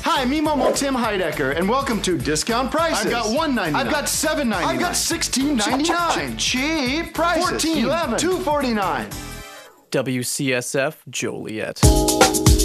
Hi, me Momo Tim Heidecker, and welcome to Discount Prices. I've got $1.99. I've got $7.99. I've got $16.99. Cheap prices. 14, $11, $2.49. WCSF Joliet.